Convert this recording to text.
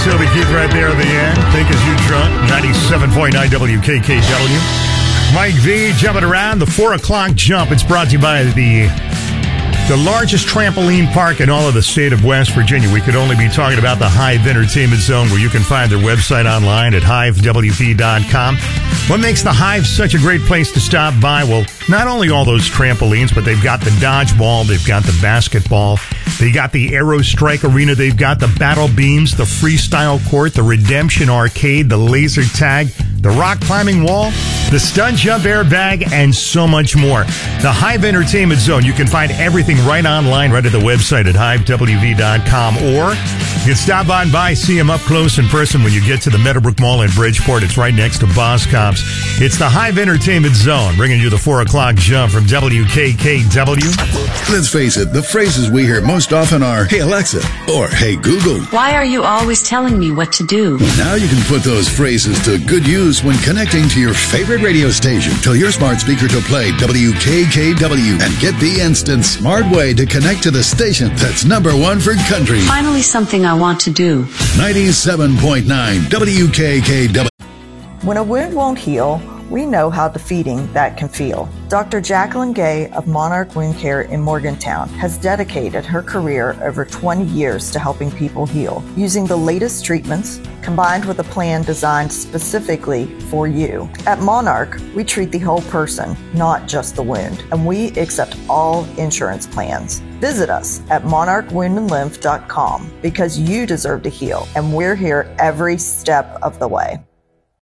Toby Keith right there at the end. Think as you drunk. 97.9 WKKW. Mike V jumping around. The 4 o'clock jump. It's brought to you by the largest trampoline park in all of the state of West Virginia. We could only be talking about the Hive Entertainment Zone, where you can find their website online at hivewv.com. What makes the Hive such a great place to stop by? Well, not only all those trampolines, but they've got the dodgeball, they've got the basketball, they got the Aero Strike Arena, they've got the battle beams, the freestyle court, the Redemption Arcade, the laser tag, the rock climbing wall, the stunt jump airbag, and so much more. The Hive Entertainment Zone, you can find everything right online, right at the website at hivewv.com, or you can stop on by, see them up close in person when you get to the Meadowbrook Mall in Bridgeport. It's right next to Boscomps. It's the Hive Entertainment Zone, bringing you the 4 o'clock jump from WKKW. Let's face it, the phrases we hear most often are, "Hey Alexa," or "Hey Google." Why are you always telling me what to do? Now you can put those phrases to good use when connecting to your favorite radio station. Tell your smart speaker to play WKKW and get the instant smart way to connect to the station that's #1 for country. Finally, something I want to do. 97.9 WKKW. When a wound won't heal, we know how defeating that can feel. Dr. Jacqueline Gay of Monarch Wound Care in Morgantown has dedicated her career over 20 years to helping people heal, using the latest treatments combined with a plan designed specifically for you. At Monarch, we treat the whole person, not just the wound, and we accept all insurance plans. Visit us at monarchwoundandlymph.com because you deserve to heal, and we're here every step of the way.